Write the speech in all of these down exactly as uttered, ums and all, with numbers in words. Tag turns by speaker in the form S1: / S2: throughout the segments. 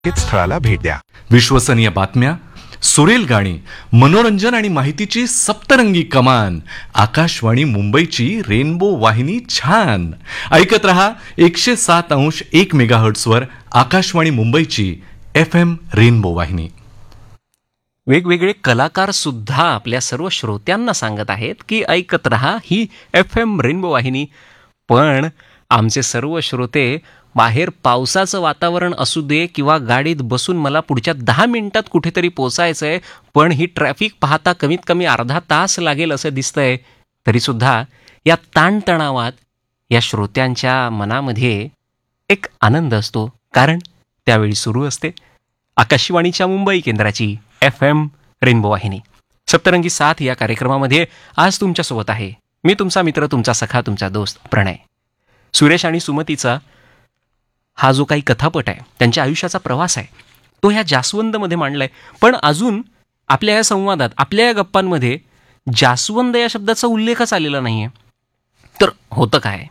S1: स्थळाला भेट द्या.
S2: विश्वसनीय बातम्या, सुरेल गाणी, मनोरंजन आणि माहितीची सप्तरंगी कमान. आकाशवाणी मुंबईची रेनबो वाहिनी छान. ऐकत रहा एकशे सात अंश एक मेगाहर्ट्झवर आकाशवाणी मुंबईची एफ एम रेनबो वाहिनी.
S3: वेगवेगळे कलाकार सुद्धा आपल्या सर्व श्रोत्यांना सांगत आहेत की ऐकत रहा ही एफ एम रेनबो वाहिनी. पण आमचे सर्व श्रोते बाहेर पावसाचं वातावरण असू दे किंवा गाडीत बसून मला पुढच्या दहा मिनिटात कुठेतरी पोचायचं आहे, पण ही ट्रॅफिक पाहता कमीत कमी अर्धा तास लागेल असं दिसतंय, तरीसुद्धा या ताणतणावात या श्रोत्यांच्या मनामध्ये एक आनंद असतो, कारण त्यावेळी सुरू असते आकाशवाणीच्या मुंबई केंद्राची एफ एम रेनबो वाहिनी. सप्तरंगी साथ या कार्यक्रमामध्ये आज तुमच्यासोबत आहे मी, तुमचा मित्र, तुमचा सखा, तुमचा दोस्त प्रणय. सुरेश आणि सुमतीचा हा जो काही कथापट आहे, त्यांच्या आयुष्याचा प्रवास आहे, तो ह्या जास्वंदमध्ये मांडलाय. पण अजून आपल्या या संवादात, आपल्या या गप्पांमध्ये जास्वंद या शब्दाचा उल्लेखच आलेला नाहीये. तर होतं काय,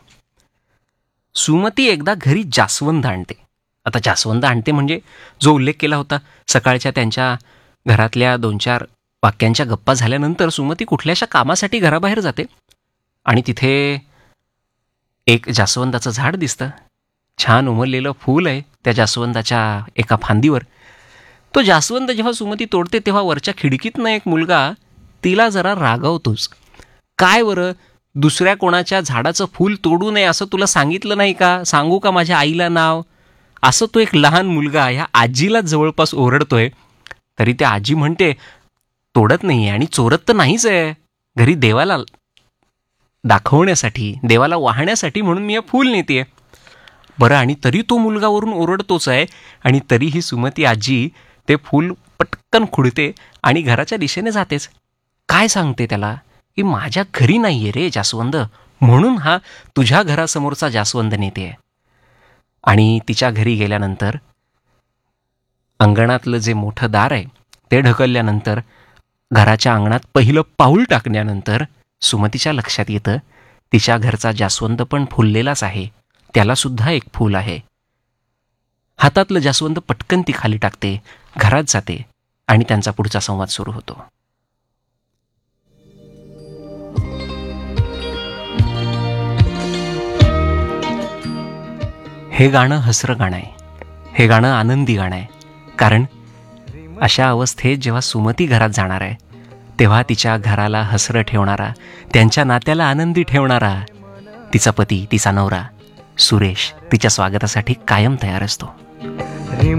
S3: सुमती एकदा घरी जास्वंद आणते. आता जास्वंद आणते म्हणजे जो उल्लेख केला होता सकाळच्या त्यांच्या घरातल्या दोन चार वाक्यांच्या गप्पा झाल्यानंतर सुमती कुठल्याशा कामासाठी घराबाहेर जाते आणि तिथे एक जास्वंदाचं झाड दिसतं. छान उमललेलं फूल आहे त्या जास्वंदाच्या एका फांदीवर. तो जास्वंद जेव्हा सुमती तोडते तेव्हा वरच्या खिडकीतनं एक मुलगा तिला जरा रागवतोच. काय बरं, दुसऱ्या कोणाच्या झाडाचं फूल तोडू नये असं तुला सांगितलं नाही का? सांगू का माझ्या आईला नाव? असं तो एक लहान मुलगा ह्या आजीला जवळपास ओरडतोय. तरी त्या आजी म्हणते तोडत नाही आहे आणि चोरत तर नाहीच आहे, घरी देवाला दाखवण्यासाठी, देवाला वाहण्यासाठी म्हणून मी हे फूल नेते. बरं, आणि तरी तो मुलगा वरून ओरडतोच आहे आणि तरीही सुमती आजी ते फूल पटकन खुडते आणि घराच्या दिशेने जातेच. काय सांगते त्याला की माझ्या घरी नाही आहे रे जास्वंद, म्हणून हा तुझ्या घरासमोरचा जास्वंद नेते. आणि तिच्या घरी गेल्यानंतर अंगणातलं जे मोठं दार आहे ते ढकलल्यानंतर, घराच्या अंगणात पहिलं पाऊल टाकण्यानंतर सुमतीच्या लक्षात येतं तिच्या घरचा जास्वंद पण फुललेलाच आहे, त्याला सुद्धा एक फूल आहे. हातातलं जास्वंद पटकन ती खाली टाकते, घरात जाते आणि त्यांचा पुढचा संवाद सुरू होतो. हे गाणं हसरं गाणं आहे, हे गाणं आनंदी गाणं आहे. कारण अशा अवस्थेत जेव्हा सुमती घरात जाणार आहे तेव्हा तिच्या घराला हसरं ठेवणारा, त्यांच्या नात्याला आनंदी ठेवणारा तिचा पती, तिचा नवरा सुरेश तिच्या स्वागतासाठी कायम तयार असतो.